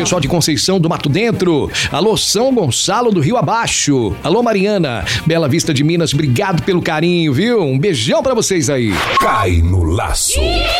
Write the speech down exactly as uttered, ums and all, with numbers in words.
pessoal de Conceição do Mato Dentro. Alô, São Gonçalo do Rio Abaixo. Alô, Mariana, Bela Vista de Minas, obrigado pelo carinho, viu? Um beijão pra vocês aí. Cai no laço.